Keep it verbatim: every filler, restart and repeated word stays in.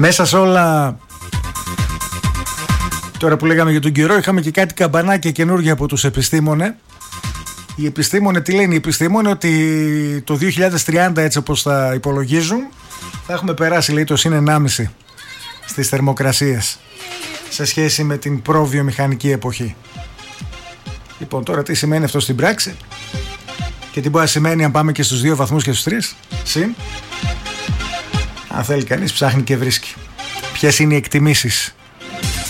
Μέσα σε όλα, τώρα που λέγαμε για τον καιρό, είχαμε και κάτι καμπανάκια καινούργια από τους επιστήμονες. Οι επιστήμονες, τι λένε οι επιστήμονες, ότι το δύο χιλιάδες τριάντα, έτσι όπως θα υπολογίζουν, θα έχουμε περάσει, λέει, το συν ενάμιση στις θερμοκρασίες σε σχέση με την προβιομηχανική εποχή. Λοιπόν, τώρα τι σημαίνει αυτό στην πράξη και τι μπορεί να σημαίνει αν πάμε και στους δύο βαθμούς και στους τρεις συν. Αν θέλει κανείς, ψάχνει και βρίσκει ποιες είναι οι εκτιμήσεις